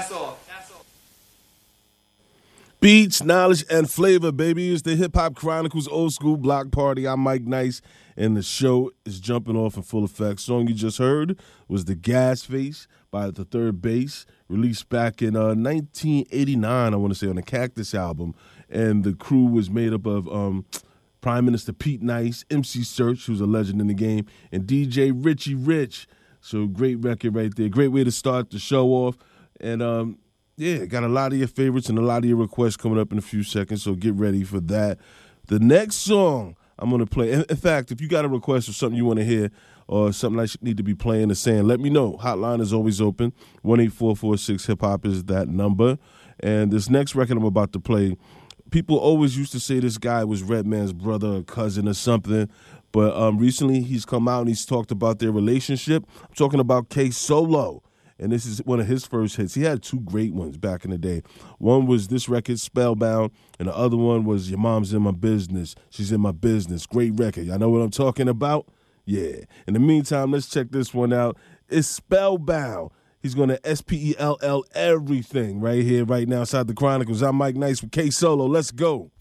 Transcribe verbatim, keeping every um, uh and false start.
That's all. That's all. Beats, knowledge, and flavor, baby. It's the Hip Hop Chronicles Old School Block Party. I'm Mike Nice, and the show is jumping off in full effect. Song you just heard was The Gas Face by The Third Bass, released back in uh, nineteen eighty-nine, I want to say, on the Cactus album. And the crew was made up of um, Prime Minister Pete Nice, M C Search, who's a legend in the game, and D J Richie Rich. So great record right there. Great way to start the show off. And um, yeah, got a lot of your favorites and a lot of your requests coming up in a few seconds, so get ready for that. The next song I'm going to play, in, in fact, if you got a request or something you want to hear or something I should need to be playing or saying, let me know. Hotline is always open. one eight four four six hip hop is that number. And this next record I'm about to play, people always used to say this guy was Redman's brother or cousin or something, but um, recently he's come out and he's talked about their relationship. I'm talking about K-Solo. And this is one of his first hits. He had two great ones back in the day. One was this record, Spellbound, and the other one was Your Mom's in My Business. She's in My Business. Great record. Y'all know what I'm talking about? Yeah. In the meantime, let's check this one out. It's Spellbound. He's going to S P E L L everything right here, right now, inside the Chronicles. I'm Mike Nice with K-Solo. Let's go.